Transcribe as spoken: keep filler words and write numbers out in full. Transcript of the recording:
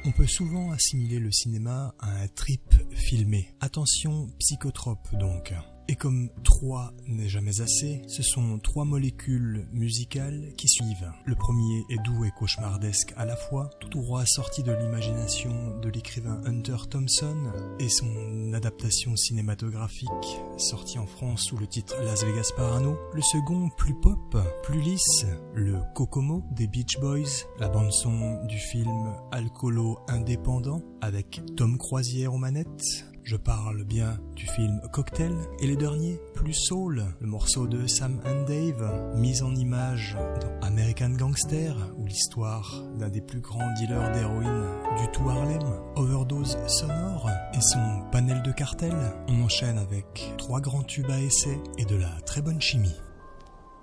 On peut souvent assimiler le cinéma à un trip filmé. Attention, psychotrope donc. Et comme trois n'est jamais assez, ce sont trois molécules musicales qui suivent. Le premier est doux et cauchemardesque à la fois, tout droit sorti de l'imagination de l'écrivain Hunter Thompson et son adaptation cinématographique sortie en France sous le titre Las Vegas Parano. Le second, plus pop, plus lisse, le Kokomo des Beach Boys, la bande-son du film Alcoolo Indépendant avec Tom Croisière aux manettes. Je parle bien du film Cocktail, et le dernier, plus soul, le morceau de Sam and Dave, mis en image dans American Gangster, ou l'histoire d'un des plus grands dealers d'héroïne du tout Harlem, overdose sonore et son panel de cartel. On enchaîne avec trois grands tubes à essai et de la très bonne chimie.